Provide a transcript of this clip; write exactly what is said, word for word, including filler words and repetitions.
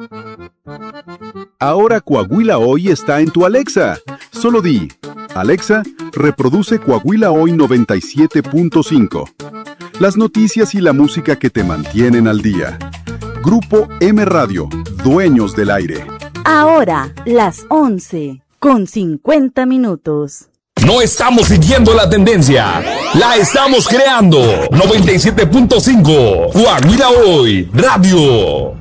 Ahora Coahuila Hoy está en tu Alexa. Solo di, Alexa, reproduce Coahuila Hoy noventa y siete punto cinco. Las noticias y la música que te mantienen al día. Grupo M Radio, dueños del aire. Ahora, las once, con cincuenta minutos. No estamos siguiendo la tendencia, la estamos creando. noventa y siete punto cinco, Coahuila Hoy Radio.